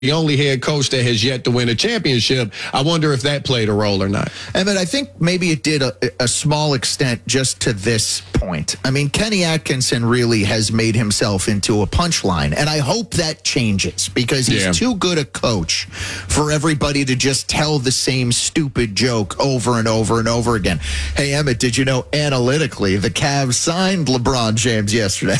the only head coach that has yet to win a championship. I wonder if that played a role or not. Emmett, I think maybe it did a small extent just to this point. I mean, Kenny Atkinson really has made himself into a punchline, and I hope that changes because he's too good a coach for everybody to just tell the same stupid joke over and over and over again. Hey, Emmett, did you know analytically the Cavs signed LeBron James yesterday?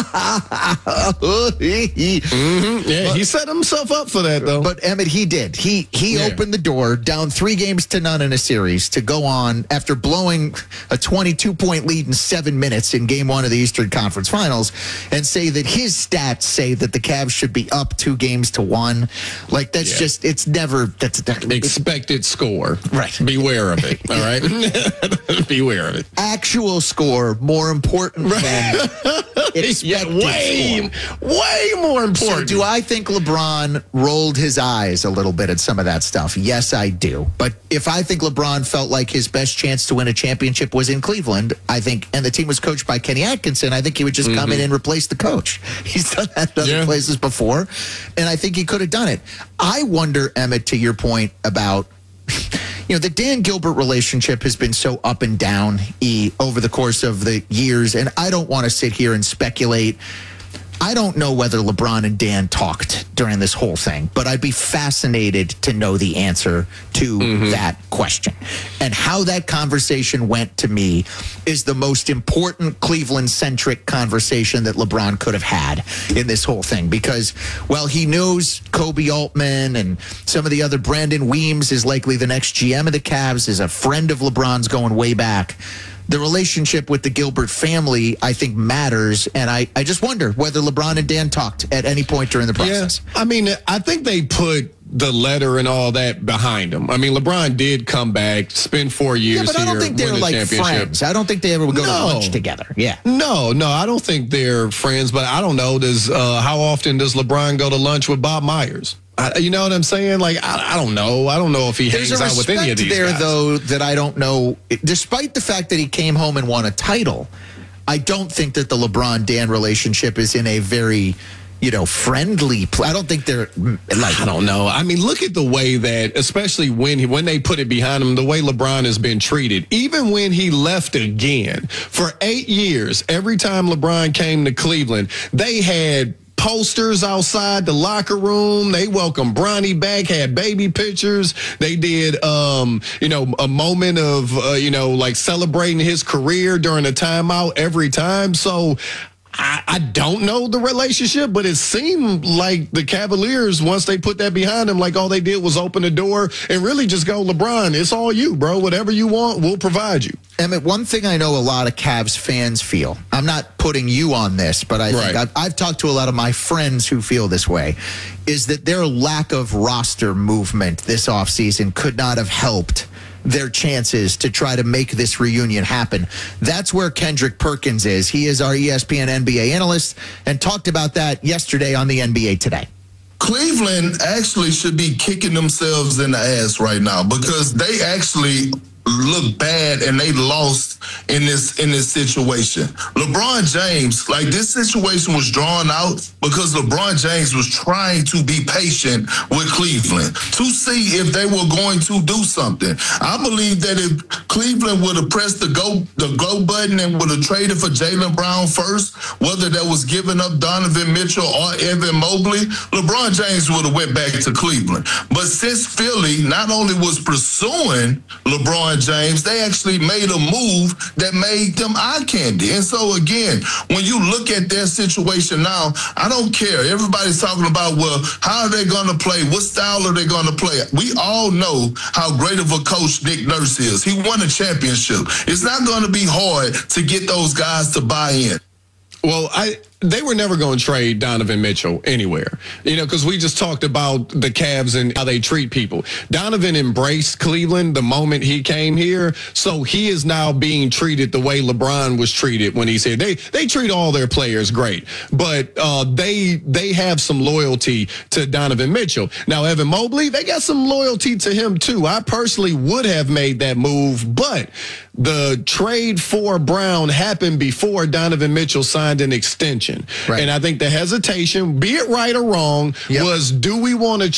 Yeah, he set himself up for that, though. But Emmett, he did. He opened the door, down 3-0 in a series, to go on after blowing a 22-point lead in 7 minutes in Game 1 of the Eastern Conference Finals, and say that his stats say that the Cavs should be up 2-1. Like, that's just, it's never, that's expected score. Right. Beware of it. All right. Beware of it. Actual score more important than expected way more important. So do I think LeBron rolled his eyes a little bit at some of that stuff? Yes, I do. But if I think LeBron felt like his best chance to win a championship was in Cleveland, I think, and the team was coached by Kenny Atkinson, I think he would just come in and replace the coach. He's done that in other places before, and I think he could have done it. I wonder, Emmett, to your point about, the Dan Gilbert relationship has been so up and down over the course of the years, and I don't want to sit here and speculate. I don't know whether LeBron and Dan talked during this whole thing, but I'd be fascinated to know the answer to that question. And how that conversation went, to me, is the most important Cleveland-centric conversation that LeBron could have had in this whole thing. Because, well, he knows Kobe Altman and some of the other. Brandon Weems is likely the next GM of the Cavs, is a friend of LeBron's going way back. The relationship with the Gilbert family, I think, matters, and I just wonder whether LeBron and Dan talked at any point during the process. Yeah. I mean, I think they put the letter and all that behind him. I mean, LeBron did come back, spend 4 years here, but I don't think they're like friends. I don't think they ever would go to lunch together. Yeah. No, I don't think they're friends, but I don't know. How often does LeBron go to lunch with Bob Myers? You know what I'm saying? Like, I don't know. I don't know if he hangs out with any of these guys. Though, that I don't know. Despite the fact that he came home and won a title, I don't think that the LeBron-Dan relationship is in a very, friendly. I don't think they're like. I don't know. I mean, look at the way that, especially when they put it behind him, the way LeBron has been treated. Even when he left again for 8 years, every time LeBron came to Cleveland, they had posters outside the locker room. They welcomed Bronny back, had baby pictures. They did, a moment of, like celebrating his career during a timeout every time. So I don't know the relationship, but it seemed like the Cavaliers, once they put that behind them, like all they did was open the door and really just go, LeBron, it's all you, bro. Whatever you want, we'll provide you. Emmett, one thing I know a lot of Cavs fans feel, I'm not putting you on this, but I think I've talked to a lot of my friends who feel this way, is that their lack of roster movement this offseason could not have helped their chances to try to make this reunion happen. That's where Kendrick Perkins is. He is our ESPN NBA analyst and talked about that yesterday on the NBA Today. Cleveland actually should be kicking themselves in the ass right now because they actually look bad and they lost in this situation. LeBron James, like this situation was drawn out because LeBron James was trying to be patient with Cleveland to see if they were going to do something. I believe that if Cleveland would have pressed the go button and would have traded for Jaylen Brown first, whether that was giving up Donovan Mitchell or Evan Mobley, LeBron James would have went back to Cleveland. But since Philly not only was pursuing LeBron James, they actually made a move that made them eye candy. And so, again, when you look at their situation now, I don't care. Everybody's talking about, well, how are they going to play? What style are they going to play? We all know how great of a coach Nick Nurse is. He won a championship. It's not going to be hard to get those guys to buy in. Well, they were never going to trade Donovan Mitchell anywhere, because we just talked about the Cavs and how they treat people. Donovan embraced Cleveland the moment he came here, so he is now being treated the way LeBron was treated when he's here. They treat all their players great, but they have some loyalty to Donovan Mitchell. Now, Evan Mobley, they got some loyalty to him too. I personally would have made that move, but the trade for Brown happened before Donovan Mitchell signed an extension. hesitation. Right. And I think the hesitation, be it right or wrong, Yep. was, do we want to